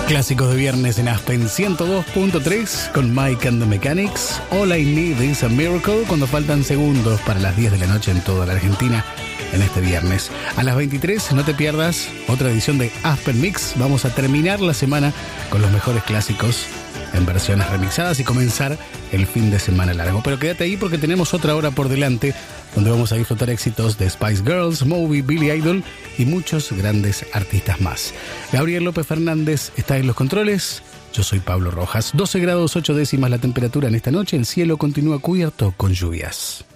Clásicos de viernes en Aspen 102.3 con Mike and the Mechanics. All I Need is a Miracle, cuando faltan segundos para las 10 de la noche en toda la Argentina en este viernes. A las 23 no te pierdas otra edición de Aspen Mix. Vamos a terminar la semana con los mejores clásicos en versiones remixadas y comenzar el fin de semana largo. Pero quédate ahí porque tenemos otra hora por delante donde vamos a disfrutar éxitos de Spice Girls, Moby, Billy Idol y muchos grandes artistas más. Gabriel López Fernández está en los controles. Yo soy Pablo Rojas. 12 grados 8 décimas la temperatura en esta noche. El cielo continúa cubierto con lluvias.